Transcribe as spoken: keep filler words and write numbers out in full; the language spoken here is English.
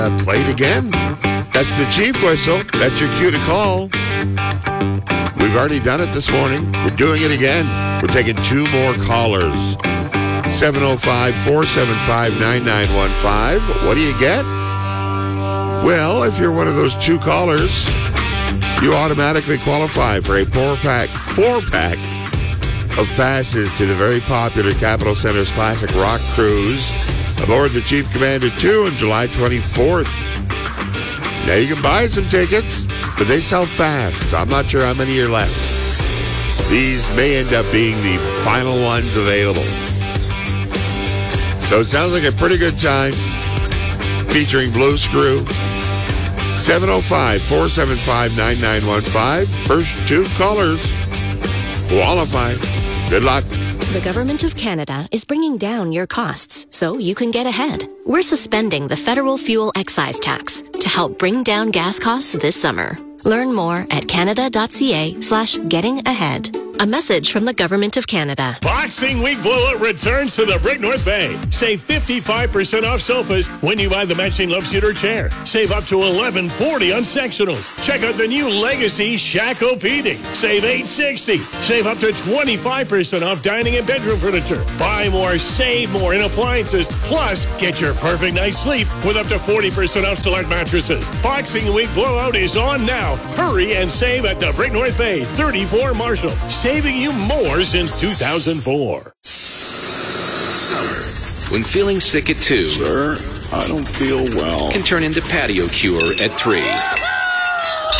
Uh, played again. That's the chief whistle. That's your cue to call. We've already done it this morning. We're doing it again. We're taking two more callers. seven oh five, four seven five, nine nine one five. What do you get? Well, if you're one of those two callers, you automatically qualify for a four-pack, four-pack of passes to the very popular Capitol Center's Classic Rock Cruise aboard the Chief Commander two on July twenty-fourth. Now, you can buy some tickets, but they sell fast, so I'm not sure how many are left. These may end up being the final ones available. So it sounds like a pretty good time, featuring Blue Screw. seven oh five, four seven five, nine nine one five. First two callers qualify. Good luck. The Government of Canada is bringing down your costs so you can get ahead. We're suspending the federal fuel excise tax to help bring down gas costs this summer. Learn more at canada.ca slash getting ahead. A message from the Government of Canada. Boxing Week Blowout returns to the Brick North Bay. Save fifty-five percent off sofas when you buy the matching love seat or chair. Save up to eleven forty on sectionals. Check out the new Legacy Shack-O-Pedic. Save eight sixty. Save up to twenty-five percent off dining and bedroom furniture. Buy more, save more in appliances. Plus, get your perfect night's sleep with up to forty percent off select mattresses. Boxing Week Blowout is on now. Hurry and save at the Brick North Bay, thirty-four Marshall. Saving you more since two thousand four. When feeling sick at two, Sir, I don't feel well. Can turn into patio cure at three.